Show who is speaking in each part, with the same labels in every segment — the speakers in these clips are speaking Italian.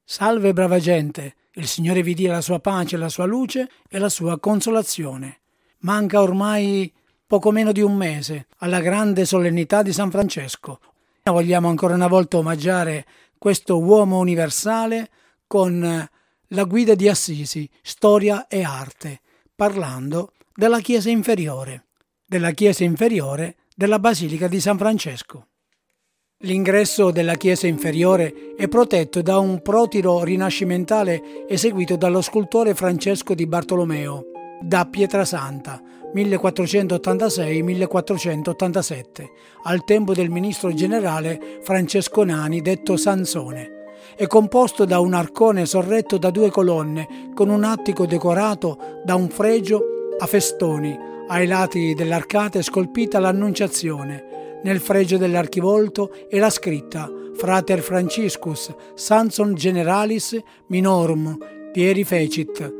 Speaker 1: Salve brava gente, il Signore vi dia la sua pace, la sua luce e la sua consolazione. Manca ormai poco meno di un mese alla grande solennità di San Francesco. Vogliamo ancora una volta omaggiare questo uomo universale con la guida di Assisi, storia e arte, parlando della chiesa inferiore della Basilica di San Francesco. L'ingresso della chiesa inferiore è protetto da un protiro rinascimentale eseguito dallo scultore Francesco di Bartolomeo da Pietrasanta 1486-1487, al tempo del ministro generale Francesco Nani, detto Sansone. È composto da un arcone sorretto da 2 colonne con un attico decorato da un fregio a festoni. Ai lati dell'arcata è scolpita l'Annunciazione. Nel fregio dell'archivolto è la scritta Frater Franciscus Sanson Generalis Minorum Pieri Fecit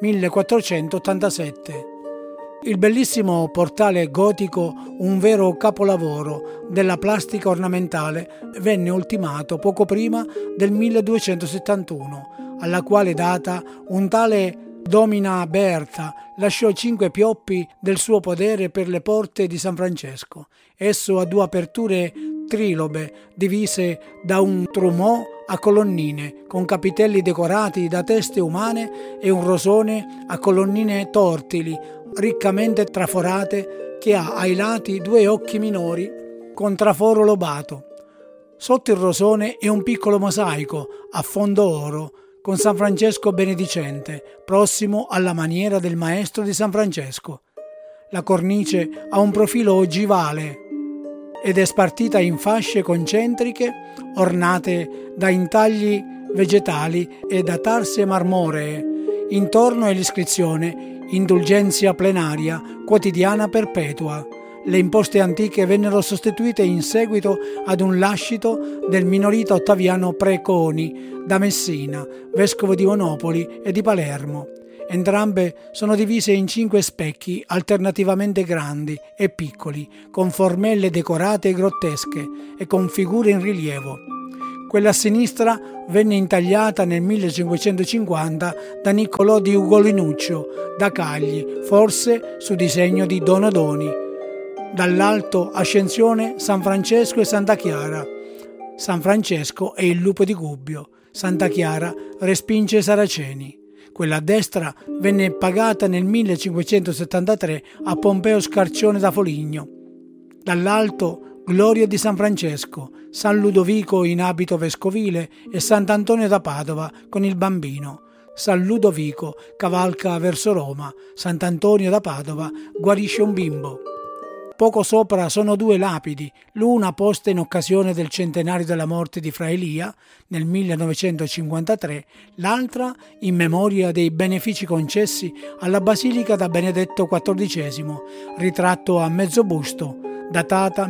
Speaker 1: 1487. Il bellissimo portale gotico, un vero capolavoro della plastica ornamentale, venne ultimato poco prima del 1271, alla quale data un tale Domina Berta lasciò 5 pioppi del suo podere per le porte di San Francesco. Esso ha 2 aperture trilobe divise da un trumò a colonnine con capitelli decorati da teste umane e un rosone a colonnine tortili riccamente traforate che ha ai lati 2 occhi minori con traforo lobato. Sotto il rosone è un piccolo mosaico a fondo oro con San Francesco benedicente, prossimo alla maniera del maestro di San Francesco. La cornice ha un profilo ogivale ed è spartita in fasce concentriche ornate da intagli vegetali e da tarse marmoree. Intorno è l'iscrizione Indulgenzia plenaria quotidiana perpetua. Le imposte antiche vennero sostituite in seguito ad un lascito del minorita Ottaviano Preconi da Messina, vescovo di Monopoli e di Palermo. Entrambe sono divise in 5 specchi alternativamente grandi e piccoli, con formelle decorate e grottesche e con figure in rilievo. Quella a sinistra venne intagliata nel 1550 da Niccolò di Ugolinuccio da Cagli, forse su disegno di Donodoni. Dall'alto Ascensione, San Francesco e Santa Chiara. San Francesco è il lupo di Gubbio, Santa Chiara respinge i Saraceni. Quella a destra venne pagata nel 1573 a Pompeo Scarcione da Foligno. Dall'alto Gloria di San Francesco, San Ludovico in abito vescovile e Sant'Antonio da Padova con il bambino. San Ludovico cavalca verso Roma, Sant'Antonio da Padova guarisce un bimbo. Poco sopra sono 2 lapidi, l'una posta in occasione del centenario della morte di Fra Elia nel 1953, l'altra in memoria dei benefici concessi alla Basilica da Benedetto XIV, ritratto a mezzo busto, datata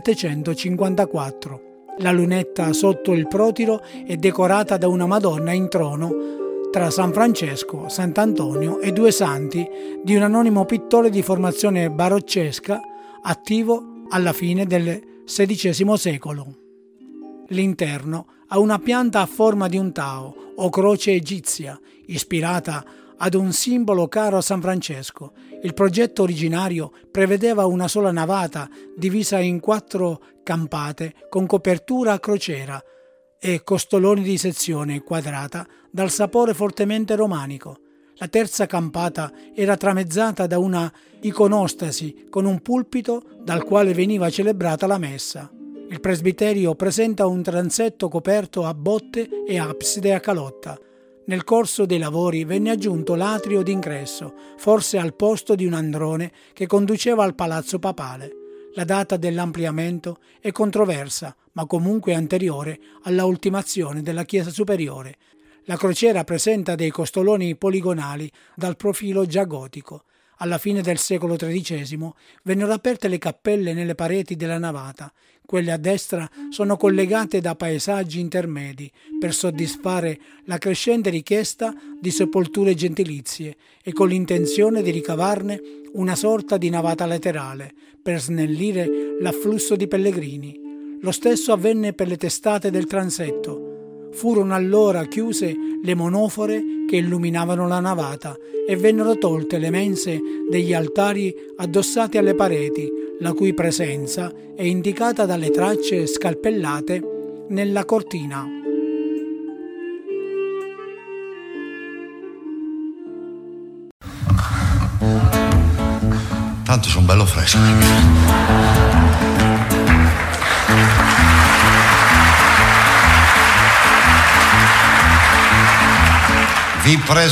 Speaker 1: 1754. La lunetta sotto il protiro è decorata da una Madonna in trono tra San Francesco, Sant'Antonio e 2 santi di un anonimo pittore di formazione baroccesca attivo alla fine del XVI secolo. L'interno ha una pianta a forma di un tao o croce egizia, ispirata ad un simbolo caro a San Francesco. Il progetto originario prevedeva una sola navata divisa in 4 campate con copertura a crociera e costoloni di sezione quadrata dal sapore fortemente romanico. La terza campata era tramezzata da una iconostasi con un pulpito dal quale veniva celebrata la messa. Il presbiterio presenta un transetto coperto a botte e abside a calotta. Nel corso dei lavori venne aggiunto l'atrio d'ingresso, forse al posto di un androne che conduceva al palazzo papale. La data dell'ampliamento è controversa, ma comunque anteriore alla ultimazione della chiesa superiore. La crociera presenta dei costoloni poligonali dal profilo già gotico. Alla fine del secolo XIII vennero aperte le cappelle nelle pareti della navata. Quelle a destra sono collegate da paesaggi intermedi per soddisfare la crescente richiesta di sepolture gentilizie e con l'intenzione di ricavarne una sorta di navata laterale per snellire l'afflusso di pellegrini. Lo stesso avvenne per le testate del transetto. Furono allora chiuse le monofore che illuminavano la navata e vennero tolte le mense degli altari addossati alle pareti, la cui presenza è indicata dalle tracce scalpellate nella cortina.
Speaker 2: Tanto sono bello fresco. Vi presento